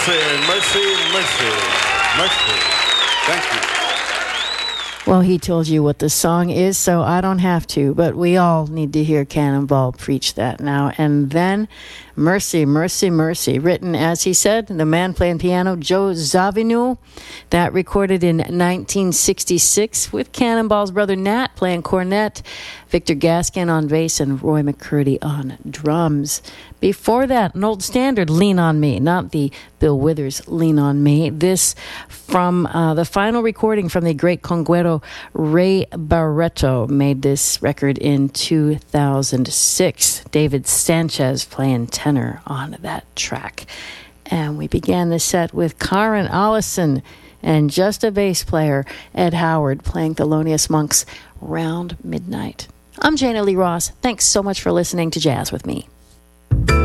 Mercy, mercy, mercy, mercy. Thank you. Well, he told you what the song is, so I don't have to, but we all need to hear Cannonball preach that now. And then, Mercy, Mercy, Mercy, written, as he said, the man playing piano, Joe Zawinul, that recorded in 1966 with Cannonball's brother Nat playing cornet, Victor Gaskin on bass, and Roy McCurdy on drums. Before that, an old standard, Lean on Me, not the Bill Withers Lean on Me. This from the final recording from the great conguero Ray Barretto, made this record in 2006. David Sanchez playing tenor on that track. And we began the set with Karen Allison and just a bass player, Ed Howard, playing Thelonious Monk's Round Midnight. I'm Jana Lee Ross. Thanks so much for listening to Jazz with Me.